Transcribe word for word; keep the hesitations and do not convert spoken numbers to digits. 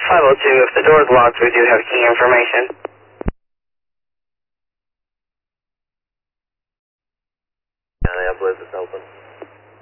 five oh two, if the door is locked, we do have key information. County, I believe it's